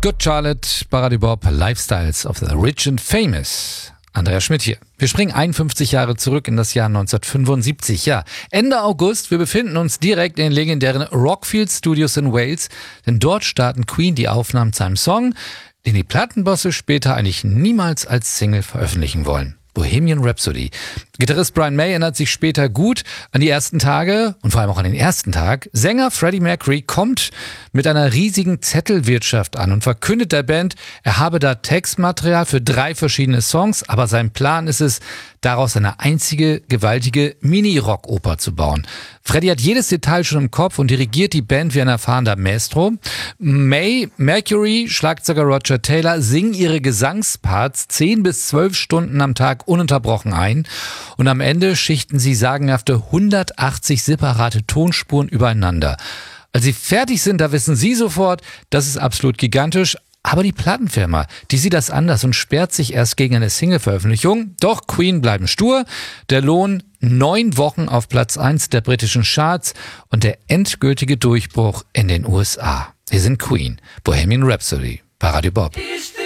Good Charlotte, Parady Bob, Lifestyles of the Rich and Famous. Andreas Schmidt hier. Wir springen 51 Jahre zurück in das Jahr 1975. Ja, Ende August. Wir befinden uns direkt in den legendären Rockfield Studios in Wales. Denn dort starten Queen die Aufnahmen zu einem Song, den die Plattenbosse später eigentlich niemals als Single veröffentlichen wollen. Bohemian Rhapsody. Gitarrist Brian May erinnert sich später gut an die ersten Tage und vor allem auch an den ersten Tag. Sänger Freddie Mercury kommt mit einer riesigen Zettelwirtschaft an und verkündet der Band, er habe da Textmaterial für 3 verschiedene Songs, aber sein Plan ist es, daraus eine einzige gewaltige Mini-Rock-Oper zu bauen. Freddie hat jedes Detail schon im Kopf und dirigiert die Band wie ein erfahrener Maestro. May, Mercury, Schlagzeuger Roger Taylor singen ihre Gesangsparts 10 bis 12 Stunden am Tag ununterbrochen ein und am Ende schichten sie sagenhafte 180 separate Tonspuren übereinander. Als sie fertig sind, da wissen sie sofort, das ist absolut gigantisch. Aber die Plattenfirma, die sieht das anders und sperrt sich erst gegen eine Single-Veröffentlichung. Doch Queen bleiben stur. Der Lohn 9 Wochen auf Platz 1 der britischen Charts und der endgültige Durchbruch in den USA. Wir sind Queen, Bohemian Rhapsody, Parady Bob.